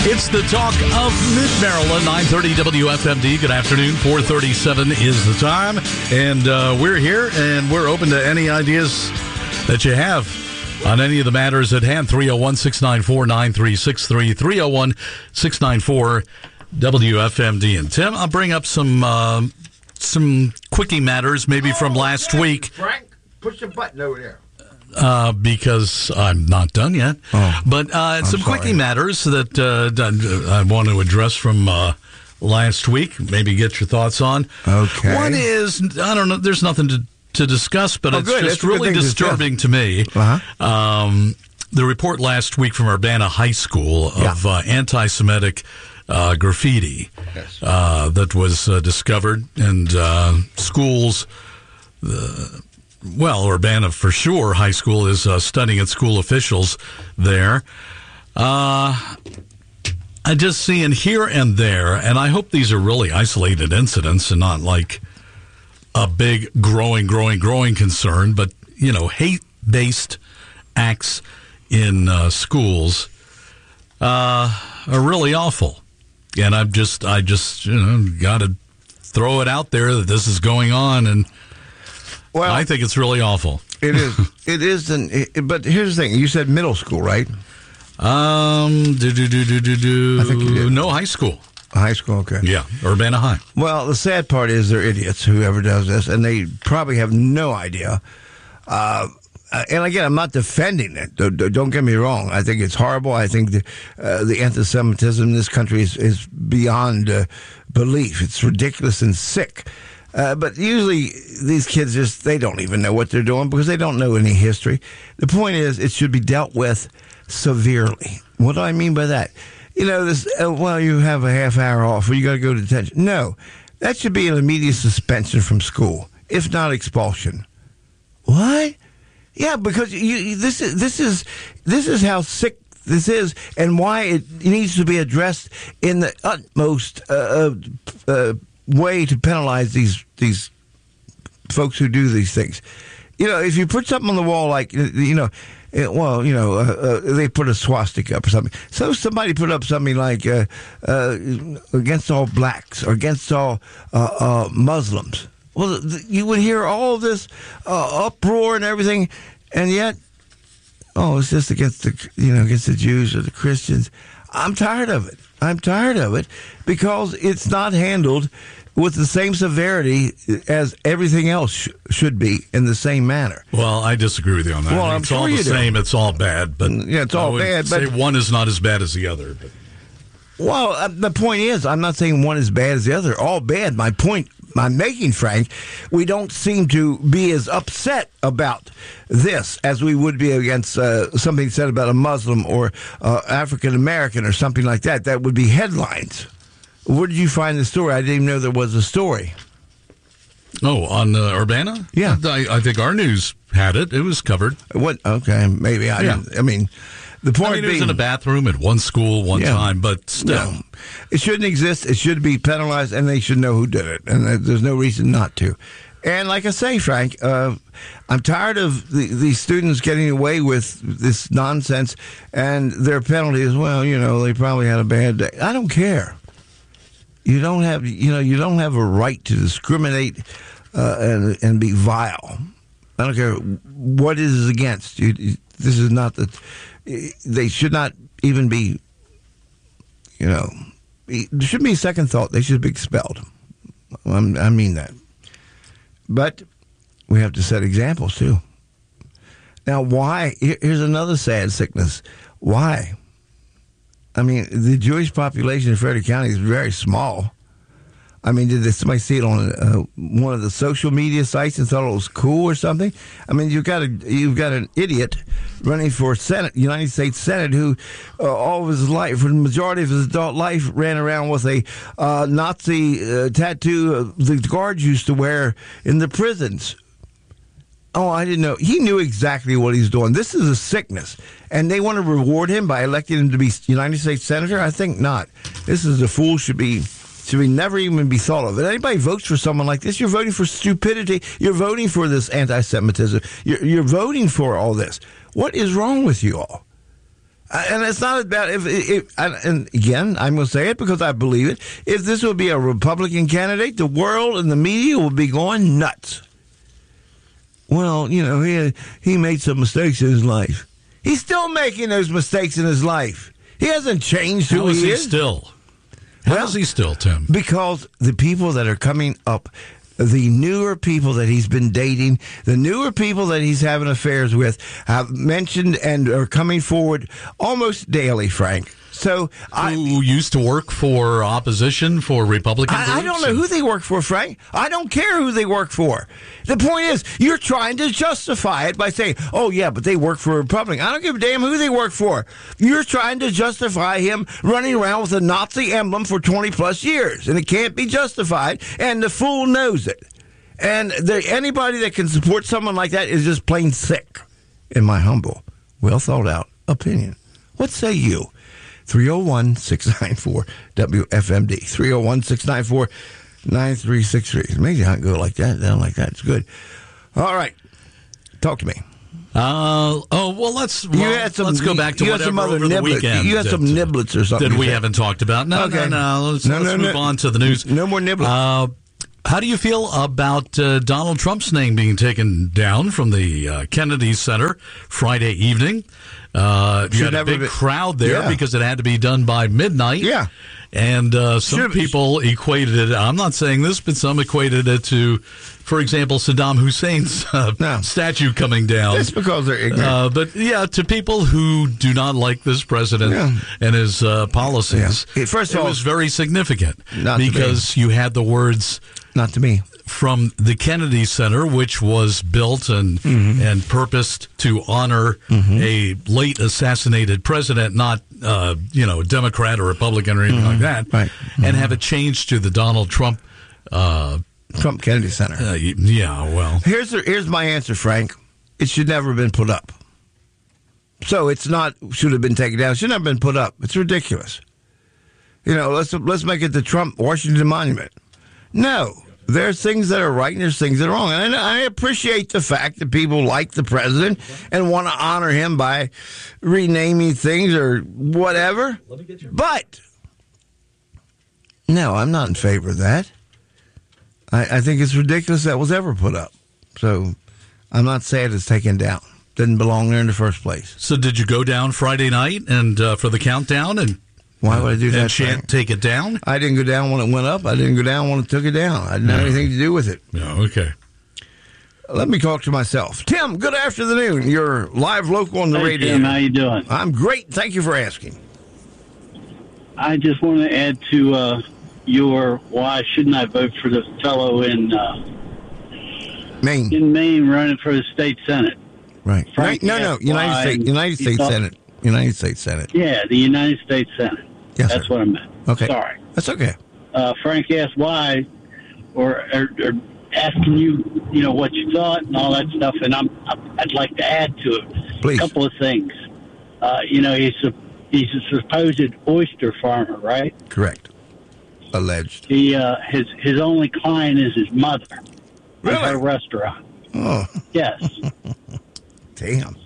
It's the talk of Mid-Maryland, 930 WFMD. Good afternoon, 4:37 is the time. And we're here, and we're open to any ideas that you have on any of the matters at hand. 301-694-9363, 301-694-WFMD. And Tim, I'll bring up some quickie matters maybe from last week. Frank, push the button over there. Because I'm not done yet. But some quickie matters that I want to address from last week, maybe get your thoughts on. Okay. One is, I don't know, there's nothing to discuss, but it's just really disturbing to me. The report last week from Urbana High School of anti-Semitic graffiti that was discovered in schools. Well, Urbana, for sure, high school is studying at school officials there. I just see in here and there, and I hope these are really isolated incidents and not like a big growing concern, but, you know, hate-based acts in schools are really awful. And I just got to throw it out there that this is going on, and well, I think it's really awful. It is. It is. But here's the thing. You said middle school, right? I think you did. No, high school. High school, okay. Yeah, Urbana High. Well, the sad part is they're idiots, whoever does this, and they probably have no idea. And again, I'm not defending it. Don't get me wrong. I think it's horrible. I think the anti-Semitism in this country is beyond belief. It's ridiculous and sick. But usually these kids they don't even know what they're doing because they don't know any history. The point is it should be dealt with severely. What do I mean by that? You know, this, you have a half hour off or you got to go to detention. No, that should be an immediate suspension from school, if not expulsion. What? Yeah, because this is how sick this is and why it needs to be addressed in the utmost way to penalize these folks who do these things. You know, if you put something on the wall like, they put a swastika up or something. So somebody put up something like against all blacks or against all Muslims. Well, you would hear all this uproar and everything, and yet, it's just against the Jews or the Christians. I'm tired of it. Because it's not handled with the same severity as everything else should be in the same manner. Well, I disagree with you on that. Well, it's all the same. It's all bad. But yeah, it's all bad. But one is not as bad as the other. But. Well, the point is, I'm not saying one is bad as the other. All bad. My point I'm making, Frank, we don't seem to be as upset about this as we would be against something said about a Muslim or African American or something like that. That would be headlines. Where did you find the story? I didn't even know there was a story. Oh, on Urbana? Yeah. I think our news had it. It was covered. What? Okay, maybe I didn't. I mean, the point being, it was in a bathroom at one school one time, but still. No, it shouldn't exist. It should be penalized, and they should know who did it, and there's no reason not to. And like I say, Frank, I'm tired of these students getting away with this nonsense, and their penalty is, they probably had a bad day. I don't care. You don't have a right to discriminate and be vile. I don't care what it is against. This is not they should not even be, there shouldn't be a second thought. They should be expelled. I mean that. But we have to set examples, too. Now, why? Here's another sad sickness. Why? I mean, the Jewish population in Frederick County is very small. I mean, did somebody see it on one of the social media sites and thought it was cool or something? I mean, you've got an idiot running for Senate, United States Senate, who all of his life, for the majority of his adult life, ran around with a Nazi tattoo the guards used to wear in the prisons. Oh, I didn't know. He knew exactly what he's doing. This is a sickness. And they want to reward him by electing him to be United States Senator? I think not. This is a fool should never even be thought of. If anybody votes for someone like this, you're voting for stupidity. You're voting for this anti-Semitism. You're voting for all this. What is wrong with you all? And it's not about and again, I'm going to say it because I believe it. If this would be a Republican candidate, the world and the media would be going nuts. Well, he made some mistakes in his life. He's still making those mistakes in his life. He hasn't changed who he is. How is he still, Tim? Because the people that are coming up, the newer people that he's been dating, the newer people that he's having affairs with, have mentioned and are coming forward almost daily, Frank. So who used to work for opposition for Republican groups? I don't know who they work for, Frank. I don't care who they work for. The point is, you're trying to justify it by saying, oh, yeah, but they work for a Republican. I don't give a damn who they work for. You're trying to justify him running around with a Nazi emblem for 20-plus years, and it can't be justified, and the fool knows it. And anybody that can support someone like that is just plain sick, in my humble, well-thought-out opinion. What say you? 301-694-WFMD. 301-694-9363. It's amazing how it go like that, down like that. It's good. All right. Talk to me. Let's go back to whatever over the weekend. You had some niblets or something that we haven't talked about. No. Let's move on to the news. No more niblets. How do you feel about Donald Trump's name being taken down from the Kennedy Center Friday evening? You had a big crowd there because it had to be done by midnight. Yeah. And some people equated it, I'm not saying this, but some equated it to, for example, Saddam Hussein's statue coming down. It's because they're ignorant. But, to people who do not like this president and his policies, First of all, it was very significant because you had the words... Not to me. From the Kennedy Center, which was built and purposed to honor a late assassinated president, not Democrat or Republican or anything like that, right. And have it changed to the Donald Trump Kennedy Center. Here's my answer, Frank. It should never have been put up. So it's not should have been taken down. It should never have been put up. It's ridiculous. Let's make it the Trump Washington Monument. No. There's things that are right and there's things that are wrong. And I appreciate the fact that people like the president and want to honor him by renaming things or whatever. But, no, I'm not in favor of that. I think it's ridiculous that was ever put up. So I'm not saying it's taken down. Didn't belong there in the first place. So did you go down Friday night and for the countdown and... Why would I do that? And take it down? I didn't go down when it went up. I didn't go down when it took it down. I didn't have anything to do with it. Yeah, okay. Let me talk to myself. Tim, good afternoon. You're live local on the radio. Tim, how you doing? I'm great. Thank you for asking. I just want to add to your why shouldn't I vote for the fellow in Maine? In Maine running for the state senate. Right. United States Senate. United States Senate. Yeah, the United States Senate. Yes, that's sir. what I meant. Okay. Sorry. That's okay. Frank asked why, or asking you, what you thought and all that stuff, and I'd like to add to it. Please. A couple of things. He's a supposed oyster farmer, right? Correct. Alleged. His only client is his mother. Really? At her restaurant. Oh. Yes. Damn.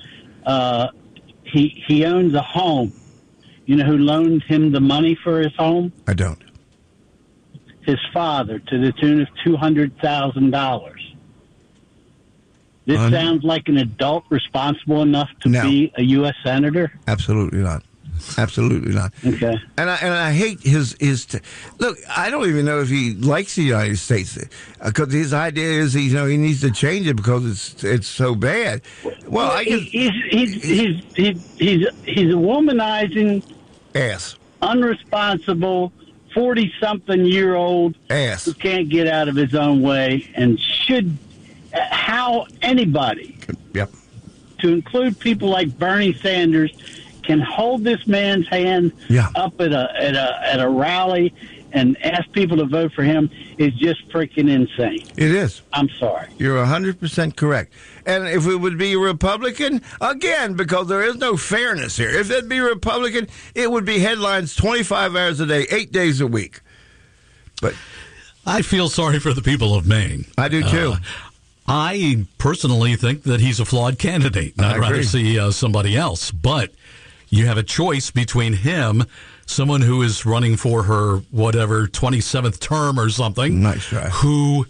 He owns a home. You know who loaned him the money for his home? I don't. His father, to the tune of $200,000. This sounds like an adult responsible enough to be a U.S. senator? Absolutely not. Absolutely not. Okay. And I hate his look. I don't even know if he likes the United States because his idea is he needs to change it because it's so bad. Well, I guess he's a womanizing ass, unresponsible 40-something-year-old ass who can't get out of his own way and should. How anybody, yep, to include people like Bernie Sanders, can hold this man's hand up at a rally and ask people to vote for him is just freaking insane. It is. I'm sorry. You're 100% correct. And if it would be Republican, again, because there is no fairness here, if it'd be Republican, it would be headlines 25 hours a day, 8 days a week. But I feel sorry for the people of Maine. I do, too. I personally think that he's a flawed candidate. I'd rather see somebody else. But you have a choice between him, someone who is running for her 27th term or something, nice try, who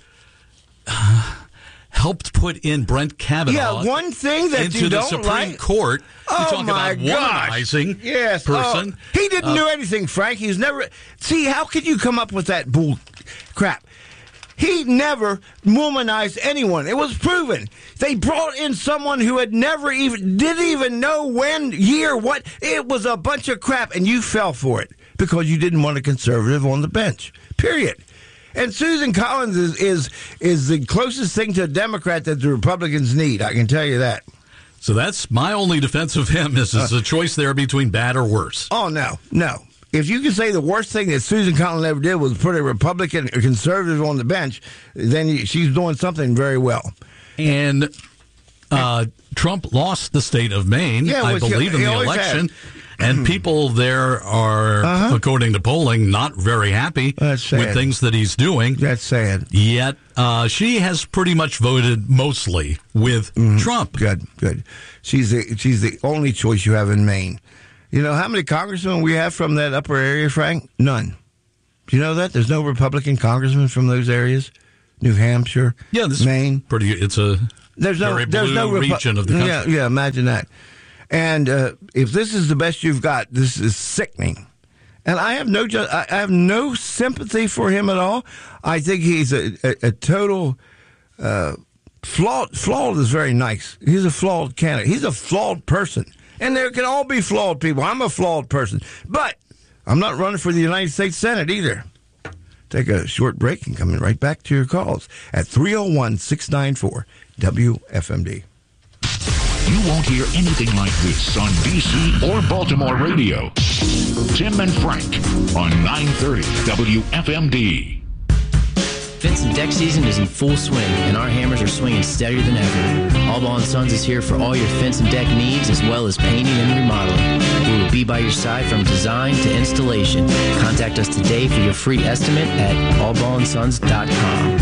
helped put in Brett Kavanaugh one thing that into you the don't Supreme like. Court. Oh, you talk my about gosh. womanizing person. Oh, he didn't do anything, Frank. He's never... See, how could you come up with that bull crap? He never womanized anyone. It was proven. They brought in someone who had didn't even know when, year, what. It was a bunch of crap, and you fell for it because you didn't want a conservative on the bench. Period. And Susan Collins is the closest thing to a Democrat that the Republicans need. I can tell you that. So that's my only defense of him is a choice there between bad or worse. Oh, no. If you can say the worst thing that Susan Collins ever did was put a Republican or conservative on the bench, then she's doing something very well. And Trump lost the state of Maine, I believe, in the election. And people there are, according to polling, not very happy with things that he's doing. That's sad. Yet she has pretty much voted mostly with Trump. Good. She's the only choice you have in Maine. You know how many congressmen we have from that upper area, Frank? None. Do you know that? There's no Republican congressmen from those areas? New Hampshire, Maine. It's a very blue region of the country. Yeah, imagine that. And if this is the best you've got, this is sickening. And I have no sympathy for him at all. I think he's a total flawed. Flawed is very nice. He's a flawed candidate. He's a flawed person. And there can all be flawed people. I'm a flawed person. But I'm not running for the United States Senate either. Take a short break and coming right back to your calls at 301-694-WFMD. You won't hear anything like this on DC or Baltimore radio. Tim and Frank on 930 WFMD. Fence and deck season is in full swing, and our hammers are swinging steadier than ever. Allball & Sons is here for all your fence and deck needs, as well as painting and remodeling. We will be by your side from design to installation. Contact us today for your free estimate at allballandsons.com.